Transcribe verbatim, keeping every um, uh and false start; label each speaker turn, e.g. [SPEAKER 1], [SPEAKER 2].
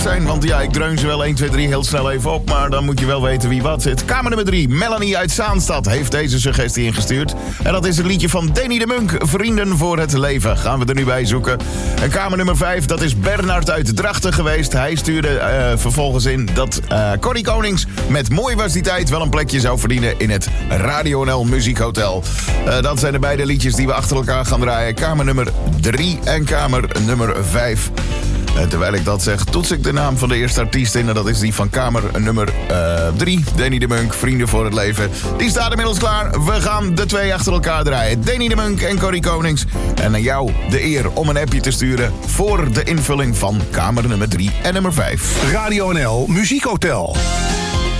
[SPEAKER 1] zijn, want ja, ik dreun ze wel één, twee, drie heel snel even op, maar dan moet je wel weten wie wat zit. Kamer nummer drie, Melanie uit Zaanstad heeft deze suggestie ingestuurd. En dat is het liedje van Danny de Munk, Vrienden voor het Leven. Gaan we er nu bij zoeken. En kamer nummer vijf, dat is Bernard uit Drachten geweest. Hij stuurde uh, vervolgens in dat uh, Corrie Konings met Mooi was die tijd wel een plekje zou verdienen in het Radio N L Muziekhotel. Uh, dat zijn de beide liedjes die we achter elkaar gaan draaien. Kamer nummer drie en kamer nummer vijf. En terwijl ik dat zeg, toets ik de naam van de eerste artiest in. En dat is die van kamer nummer drie. Uh, Danny de Munk, Vrienden voor het Leven. Die staat inmiddels klaar. We gaan de twee achter elkaar draaien. Danny de Munk en Corrie Konings. En aan jou de eer om een appje te sturen voor de invulling van kamer nummer drie en nummer vijf.
[SPEAKER 2] Radio N L Muziekhotel.